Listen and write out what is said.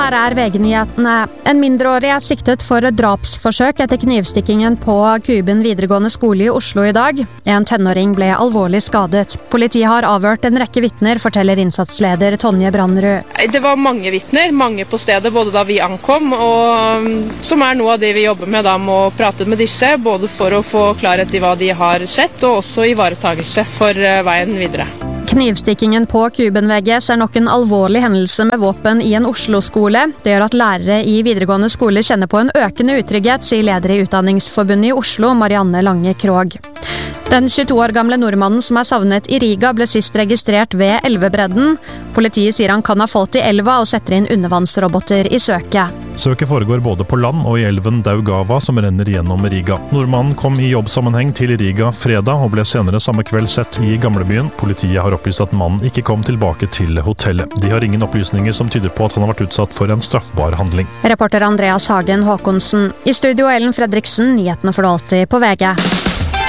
Her VG-nyhetene. En mindreårig siktet for drapsforsøk etter knivstikkingen på Kuben videregående skole i Oslo i dag. En tenåring ble alvorlig skadet. Politiet har avhørt en rekke vitner, forteller innsatsleder Tonje Brannerud. Det var mange vitner, mange på stedet, både da vi ankom, og som noe av det vi jobber med, da med å prate med disse, både for å få klarhet i hva de har sett, og også ivaretagelse for veien videre. Knivstikkingen på Kuben VGS nok en alvorlig hendelse med våpen i en Oslo-skole. Det gjør at lærere i videregående skole kjenner på en økende utrygghet, sier leder i Utdanningsforbundet i Oslo, Marianne Lange Krog. Den 22 år gamle nordmannen som savnet i Riga ble sist registrert ved elvebredden. Politiet sier han kan ha falt i elva og setter inn undervannsroboter i søket. Søket foregår både på land og i elven Daugava som renner gjennom Riga. Nordmannen kom i jobbsammenheng til Riga fredag og ble senere samme kveld sett i gamlebyen. Politiet har opplyst at mannen ikke kom tilbake til hotellet. De har ingen opplysninger som tyder på at han har vært utsatt for en straffbar handling. Reporter Andreas Hagen Håkonsen. I studio Ellen Fredriksen, nyhetene for det alltid på VG.